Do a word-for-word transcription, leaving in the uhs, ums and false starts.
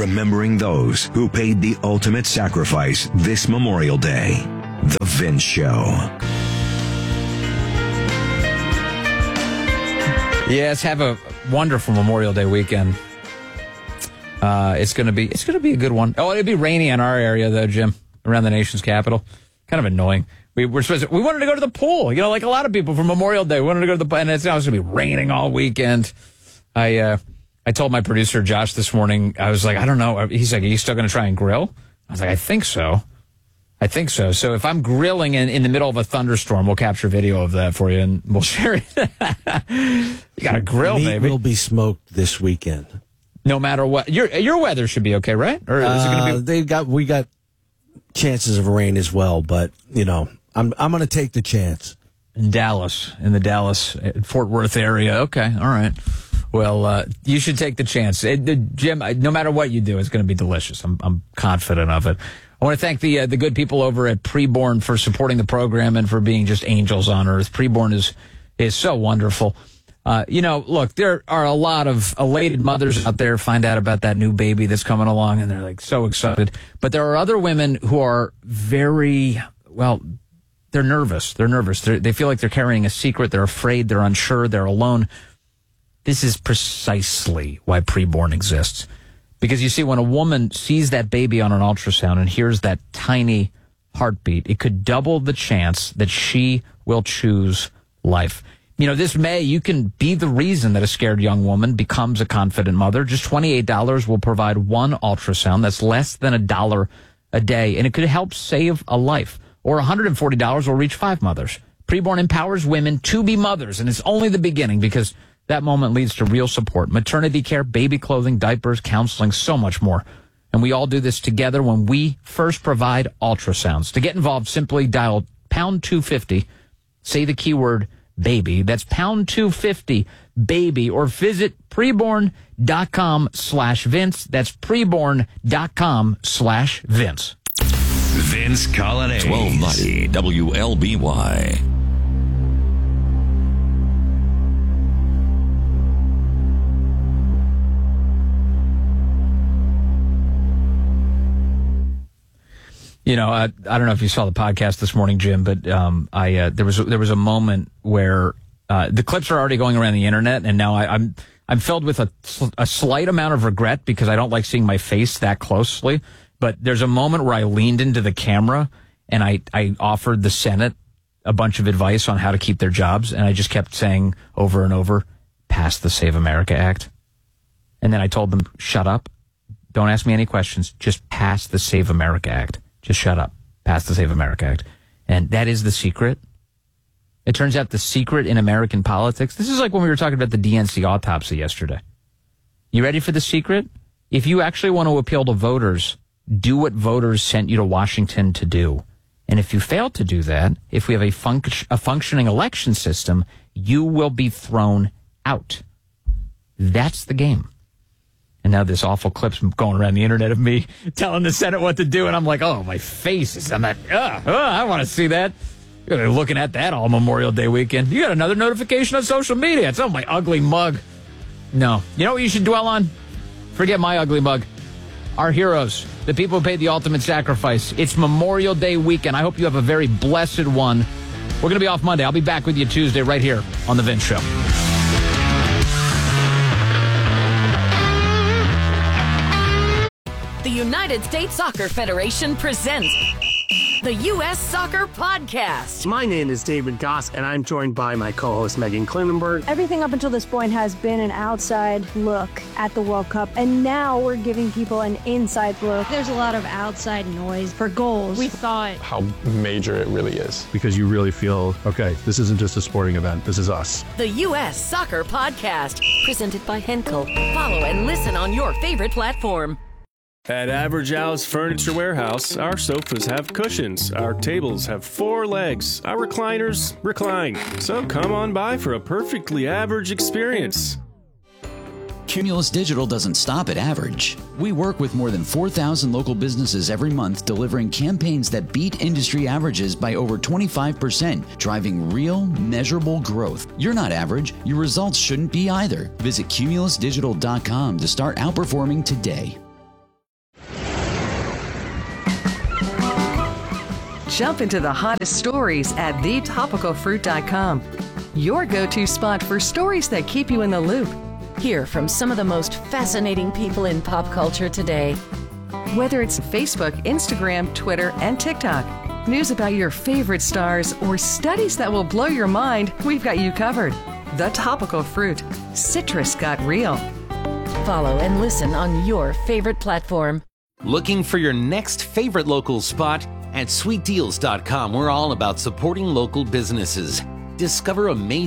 remembering those who paid the ultimate sacrifice this Memorial Day. The Vince Show. Yes, have a wonderful Memorial Day weekend. Uh, it's gonna be it's gonna be a good one. Oh, it'll be rainy in our area though, Jim, around the nation's capital. Kind of annoying. We were supposed to, we wanted to go to the pool, you know, like a lot of people for Memorial Day. We wanted to go to the pool, and it's now it's gonna be raining all weekend. I uh, I told my producer Josh this morning. I was like, I don't know. He's like, are you still gonna try and grill? I was like, I think so. I think so. So if I'm grilling in, in the middle of a thunderstorm, we'll capture video of that for you and we'll share it. You got to grill, Meat baby. will be smoked this weekend. No matter what. Your your weather should be okay, right? Or is uh, it going to be? They got we got chances of rain as well, but you know, I'm I'm going to take the chance. In Dallas, in the Dallas Fort Worth area. Okay, all right. Well, uh, you should take the chance, it, the, Jim. No matter what you do, it's going to be delicious. I'm I'm confident of it. I want to thank the uh, the good people over at Preborn for supporting the program and for being just angels on earth. Preborn is is so wonderful. Uh, you know, look, there are a lot of elated mothers out there find out about that new baby that's coming along, and they're like so excited. But there are other women who are very, well, they're nervous. They're nervous. They're, they feel like they're carrying a secret. They're afraid. They're unsure. They're alone. This is precisely why Preborn exists. Because you see, when a woman sees that baby on an ultrasound and hears that tiny heartbeat, it could double the chance that she will choose life. You know, this May, you can be the reason that a scared young woman becomes a confident mother. Just twenty-eight dollars will provide one ultrasound. That's less than a dollar a day, and it could help save a life. Or one hundred forty dollars will reach five mothers. Preborn empowers women to be mothers, and it's only the beginning because that moment leads to real support, maternity care, baby clothing, diapers, counseling, so much more. And we all do this together when we first provide ultrasounds. To get involved, simply dial pound two fifty, say the keyword baby. That's pound two fifty, baby, or visit preborn.com slash Vince. That's preborn.com slash Vince. Vince Coglianese. twelve ninety W L B Y. You know, I, I don't know if you saw the podcast this morning, Jim, but um, I uh, there was there was a moment where uh, the clips are already going around the internet, and now I, I'm I'm filled with a, a slight amount of regret because I don't like seeing my face that closely. But there's a moment where I leaned into the camera and I, I offered the Senate a bunch of advice on how to keep their jobs, and I just kept saying over and over, "Pass the Save America Act," and then I told them, "Shut up, don't ask me any questions, just pass the Save America Act." Just shut up. Pass the Save America Act. And that is the secret. It turns out the secret in American politics, this is like when we were talking about the D N C autopsy yesterday. You ready for the secret? If you actually want to appeal to voters, do what voters sent you to Washington to do. And if you fail to do that, if we have a, func- a functioning election system, you will be thrown out. That's the game. And now this awful clip's going around the internet of me telling the Senate what to do. And I'm like, oh, my face is on that. Uh, uh, I want to see that. You're looking at that all Memorial Day weekend. You got another notification on social media. It's on my ugly mug. No. You know what you should dwell on? Forget my ugly mug. Our heroes, the people who paid the ultimate sacrifice. It's Memorial Day weekend. I hope you have a very blessed one. We're going to be off Monday. I'll be back with you Tuesday right here on The Vince Show. The United States Soccer Federation presents the U S Soccer Podcast. My name is David Goss, and I'm joined by my co-host Megan Klinenberg. Everything up until this point has been an outside look at the World Cup, and now we're giving people an inside look. There's a lot of outside noise for goals. We thought how major it really is. Because you really feel, okay, this isn't just a sporting event, this is us. The U S Soccer Podcast, presented by Henkel. Follow and listen on your favorite platform. At Average Al's Furniture Warehouse, our sofas have cushions, our tables have four legs, our recliners recline. So come on by for a perfectly average experience. Cumulus Digital doesn't stop at average. We work with more than four thousand local businesses every month, delivering campaigns that beat industry averages by over twenty-five percent, driving real, measurable growth. You're not average. Your results shouldn't be either. Visit cumulus digital dot com to start outperforming today. jump into the hottest stories at the topical fruit dot com. Your go-to spot for stories that keep you in the loop. Hear from some of the most fascinating people in pop culture today. Whether it's Facebook, Instagram, Twitter, and TikTok, news about your favorite stars, or studies that will blow your mind, we've got you covered. The Topical Fruit. Citrus got real. Follow and listen on your favorite platform. Looking for your next favorite local spot? At sweet deals dot com, we're all about supporting local businesses. Discover amazing